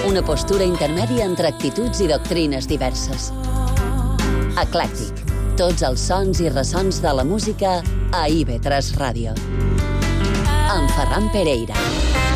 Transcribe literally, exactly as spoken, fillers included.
Una postura intermèdia entre actituds i doctrines diverses. Eclèctic. Tots els sons i ressons de la música a I V tres Ràdio. Amb Ferran Pereira.